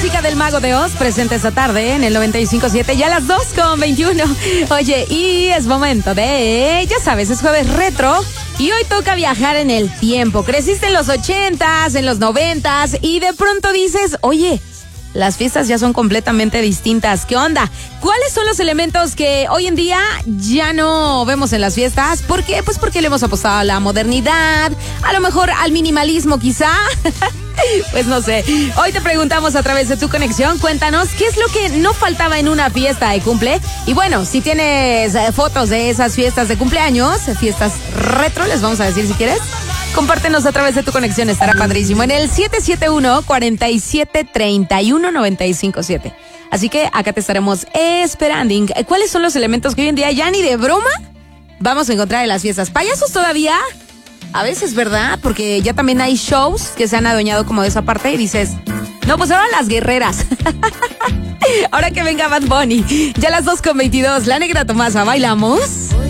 música del Mago de Oz presente esta tarde en el 95.7 ya a las 2:21. Oye, y es momento de, ya sabes, es jueves retro y hoy toca viajar en el tiempo. Creciste en los 80s, en los 90s y de pronto dices, oye, las fiestas ya son completamente distintas. ¿Qué onda? ¿Cuáles son los elementos que hoy en día ya no vemos en las fiestas? ¿Por qué? Pues porque le hemos apostado a la modernidad, a lo mejor al minimalismo quizá. Pues no sé. Hoy te preguntamos a través de tu conexión, cuéntanos qué es lo que no faltaba en una fiesta de cumple. Y bueno, si tienes fotos de esas fiestas de cumpleaños, fiestas retro, les vamos a decir si quieres. Compártenos a través de tu conexión, estará padrísimo. En el 771-4731-957. Así que acá te estaremos esperando. ¿Cuáles son los elementos que hoy en día ya ni de broma vamos a encontrar en las fiestas? ¿Payasos todavía? A veces, ¿verdad? Porque ya también hay shows que se han adueñado como de esa parte y dices, no, pues ahora las guerreras. Ahora que venga Bad Bunny. Ya a las 2:22, La Negra Tomasa, ¿bailamos?